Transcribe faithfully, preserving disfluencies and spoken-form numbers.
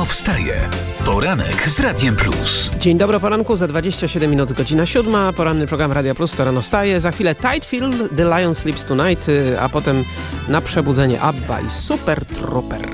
wstaje. Poranek z Radiem Plus. Dzień dobry o poranku, za dwadzieścia siedem minut, godzina siódma. Poranny program Radia Plus, to rano wstaje. Za chwilę Tidefield, The Lion Sleeps Tonight, a potem na przebudzenie ABBA i Super Trooper.